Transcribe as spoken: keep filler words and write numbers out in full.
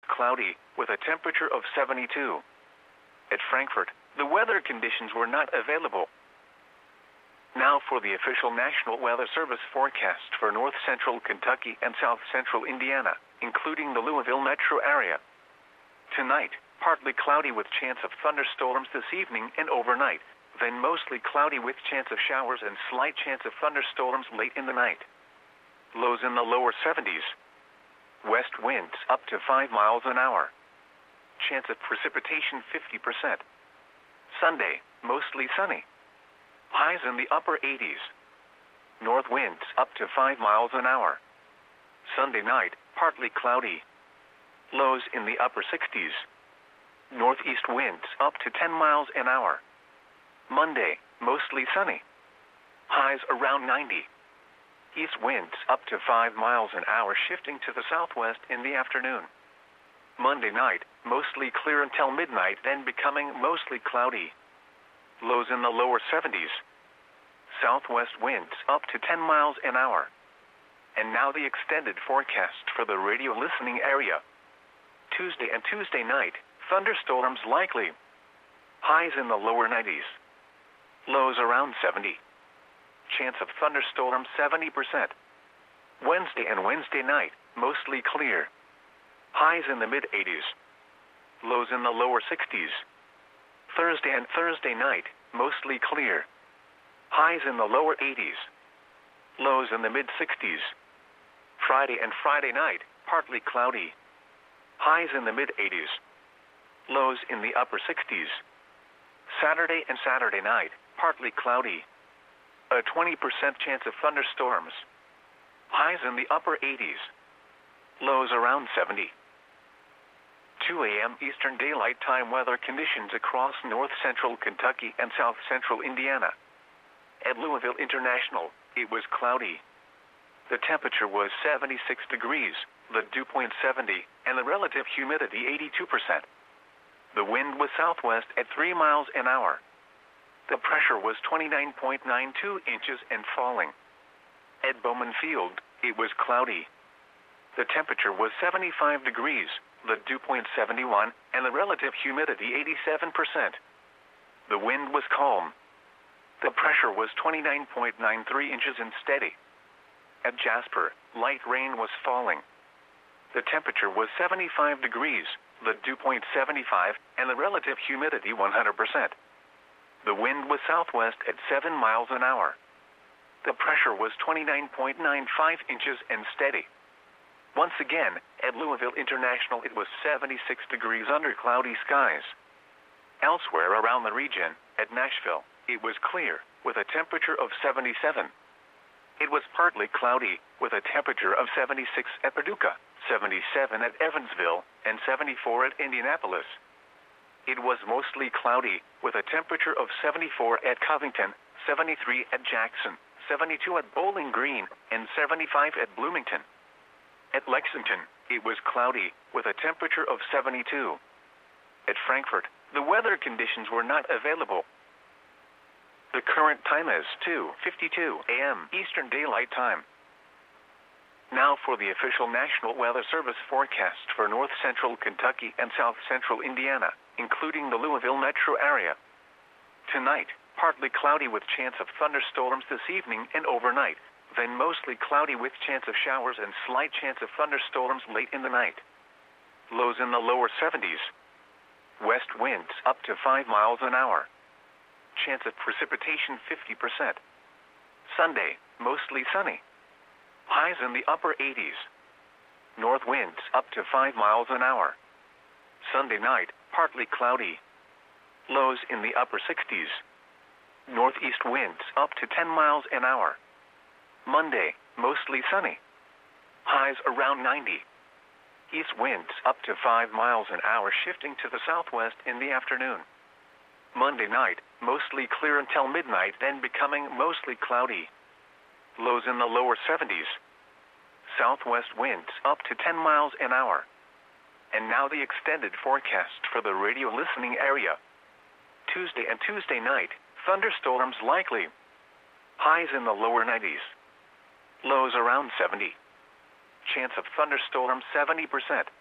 cloudy, with a temperature of seventy-two. At Frankfurt, the weather conditions were not available. Now for the official National Weather Service forecast for north central Kentucky and south central Indiana, including the Louisville metro area. Tonight, partly cloudy with chance of thunderstorms this evening and overnight, then mostly cloudy with chance of showers and slight chance of thunderstorms late in the night. Lows in the lower seventies. West winds up to five miles an hour. Chance of precipitation fifty percent. Sunday, mostly sunny. Highs in the upper eighties. North winds up to five miles an hour. Sunday night, partly cloudy. Lows in the upper sixties. Northeast winds up to ten miles an hour. Monday, mostly sunny. Highs around ninety. East winds up to five miles an hour, shifting to the southwest in the afternoon. Monday night, mostly clear until midnight, then becoming mostly cloudy. Lows in the lower seventies. Southwest winds up to ten miles an hour. And now the extended forecast for the radio listening area. Tuesday and Tuesday night, thunderstorms likely. Highs in the lower nineties. Lows around seventy. Chance of thunderstorms seventy percent. Wednesday and Wednesday night, mostly clear. Highs in the mid-eighties. Lows in the lower sixties. Thursday and Thursday night, mostly clear. Highs in the lower eighties. Lows in the mid-sixties. Friday and Friday night, partly cloudy. Highs in the mid-eighties. Lows in the upper sixties. Saturday and Saturday night, partly cloudy. A twenty percent chance of thunderstorms. Highs in the upper eighties. Lows around seventy. two a m Eastern Daylight Time weather conditions across north central Kentucky and south central Indiana. At Louisville International, it was cloudy. The temperature was seventy-six degrees, the dew point seventy, and the relative humidity eighty-two percent. The wind was southwest at three miles an hour. The pressure was twenty-nine point nine two inches and falling. At Bowman Field, it was cloudy. The temperature was seventy-five degrees, the dew point seventy-one, and the relative humidity eighty-seven percent. The wind was calm. The pressure was twenty-nine point nine three inches and steady. At Jasper, light rain was falling. The temperature was seventy-five degrees, the dew point seventy-five, and the relative humidity one hundred percent. The wind was southwest at seven miles an hour. The pressure was twenty-nine point nine five inches and steady. Once again, at Louisville International, it was seventy-six degrees under cloudy skies. Elsewhere around the region, at Nashville, it was clear, with a temperature of seventy-seven. It was partly cloudy, with a temperature of seventy-six at Paducah, seventy-seven at Evansville, and seventy-four at Indianapolis. It was mostly cloudy, with a temperature of seventy-four at Covington, seventy-three at Jackson, seventy-two at Bowling Green, and seventy-five at Bloomington. At Lexington, it was cloudy, with a temperature of seventy-two. At Frankfurt, the weather conditions were not available. The current time is two fifty-two a m Eastern Daylight Time. Now for the official National Weather Service forecast for north central Kentucky and south central Indiana, including the Louisville metro area. Tonight, partly cloudy with chance of thunderstorms this evening and overnight, then mostly cloudy with chance of showers and slight chance of thunderstorms late in the night. Lows in the lower seventies. West winds up to five miles an hour. Chance of precipitation fifty percent. Sunday, mostly sunny. Highs in the upper eighties. North winds up to five miles an hour. Sunday night, partly cloudy. Lows in the upper sixties. Northeast winds up to ten miles an hour. Monday, mostly sunny. Highs around ninety. East winds up to five miles an hour, shifting to the southwest in the afternoon. Monday night, mostly clear until midnight, then becoming mostly cloudy. Lows in the lower seventies. Southwest winds up to ten miles an hour. And now the extended forecast for the radio listening area. Tuesday and Tuesday night, thunderstorms likely. Highs in the lower nineties. Lows around seventy. Chance of thunderstorms seventy percent.